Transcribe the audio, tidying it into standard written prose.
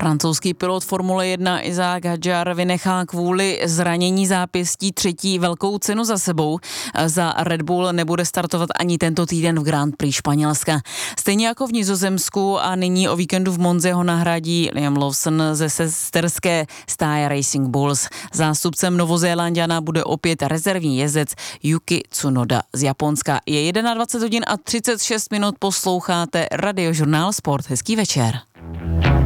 Francouzský pilot Formule 1 Isaac Hadjar vynechá kvůli zranění zápěstí třetí velkou cenu za sebou. Za Red Bull nebude startovat ani tento týden v Grand Prix Španělska. Stejně jako v Nizozemsku a nyní o víkendu v Monze ho nahradí Liam Lawson ze sesterské stáje Racing Bulls. Zástupcem Novozélanďana bude opět rezervní jezdec Yuki Tsunoda z Japonska. Je 21 hodin a 36 minut, posloucháte Radiožurnál Sport. Hezký večer.